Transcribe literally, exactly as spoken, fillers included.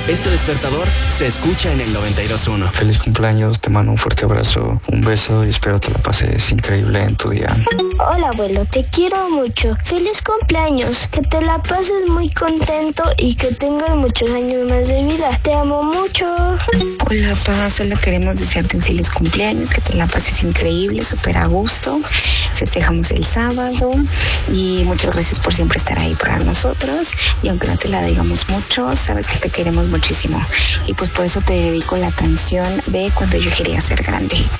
Este despertador se escucha en el noventa y dos punto uno. Feliz cumpleaños, te mando un fuerte abrazo, un beso y espero te la pases increíble en tu día. Hola abuelo, te quiero mucho. Feliz cumpleaños, que te la pases muy contento y que tengas muchos años más de vida. Te amo mucho. Hola pa, solo queremos desearte un feliz cumpleaños, que te la pases increíble, súper a gusto. Festejamos el sábado y muchas gracias por siempre estar ahí para nosotros. Y aunque no te la digamos mucho, sabes que te queremos muchísimo. Y pues por eso te dedico la canción de Cuando yo quería ser grande.